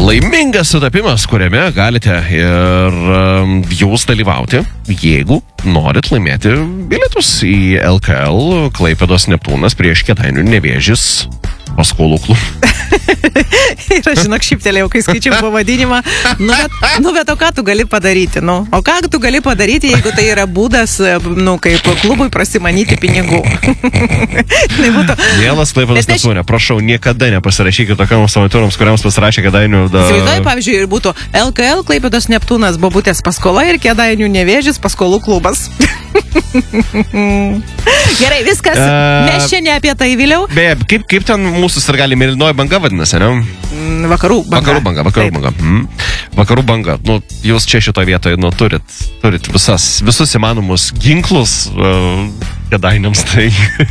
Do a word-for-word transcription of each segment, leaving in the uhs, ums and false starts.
Laimingas sutapimas, kuriame galite ir jūs dalyvauti, jeigu norit laimėti bilietus į L K L Klaipėdos Neptūnas prieš Kėdainių Nevėžis paskolų klubą. Ir aš, žinok, šyptelėjau, kai skaičiau pavadinimą. Nu, bet, nu, bet o ką tu gali padaryti? Nu, o ką tu gali padaryti, jeigu tai yra būdas, nu, kaip klubui prasimanyti pinigų? Tai būtų... Mielas Klaipėdos Neptūne, prašau, niekada nepasirašykite tokiams avantiūroms, kuriams pasirašė Kėdainių... Da... Įsivaizduoju, pavyzdžiui, ir būtų L K L Klaipėdos Neptūnas, bobutės paskola ir Kėdainių Nevėžis paskolų klubas. Gerai, viskas. Uh, Mes čia ne apie tai, Viliau. Beje, kaip, kaip ten mūsų sirgaliai mėlynoji banga vadinasi, ne? Vakarų banga. Vakarų banga, vakarų banga. Mm. Vakarų banga. Nu, jūs čia šitoje vietoje, nu, turit, turit visas, visus įmanomus ginklus uh, Kėdainiams, tai...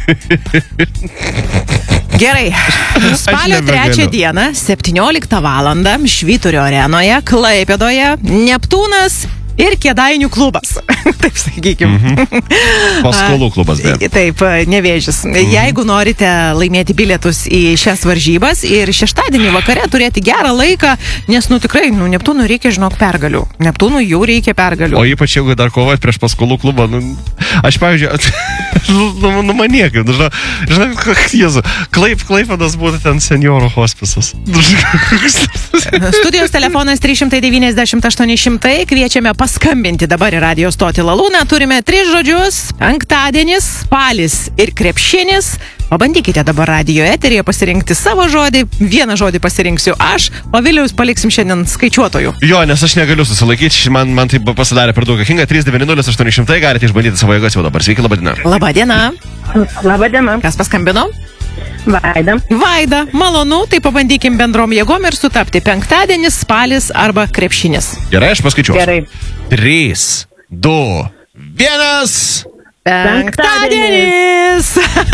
Gerai. Spalio trečią dieną, septynioliktą valandą, Švyturio arenoje, Klaipėdoje, Neptūnas ir Kėdainių klubas. Taip sakykim. Mm-hmm. Paskolų klubas, be. Taip, Nevėžis. Mm-hmm. Jeigu norite laimėti bilietus į šias varžybas ir šeštadienį vakare turėti gerą laiką, nes, nu, tikrai, nu, Neptūnui reikia, žinok, pergalių. Neptūnui jau reikia pergalių. O ypač jeigu dar kovot prieš paskolų klubą, nu, aš, pavyzdžiui, nu, nu manėkai, nu, žinai, žinai, Jėzu, Klaip, Klaipėdas būtų ten seniorų hospisas. Studijos telefonas trys devyni aštuoni nulis nulis, kviečiame paskambinti dabar į radio stotį Lalūną. Turime tris žodžius: penktadienis, spalis ir krepšinis. Pabandykite dabar radio eteryje pasirinkti savo žodį. Vieną žodį pasirinksiu aš, o Viliaus paliksim šiandien skaičiuotojų. Jo, nes aš negaliu susilaikyti, man, man tai pasidarė per daug kinga. trys devyni nulis aštuoni nulis nulis, galite išbandyti savo jėgas jau dabar. Sveiki, laba diena. Labą dieną. Labą dieną. Kas paskambino? Vaida. Vaida, malonu, tai pabandykim bendrom jėgom ir sutapti. Penktadienis, spalis arba krepšinis. Gerai, aš paskaičiuosiu. Gerai. trys, du, vienas. Penktadienis!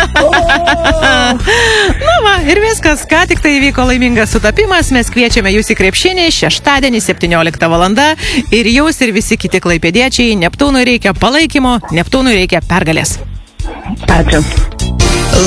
Nu va, ir viskas, ką tik tai įvyko laimingas sutapimas, mes kviečiame jūs į krepšinį šeštadienį septynioliktą valandą ir jūs ir visi kiti klaipėdiečiai, Neptūnui reikia palaikymo, Neptūnui reikia pergalės. Ačiū.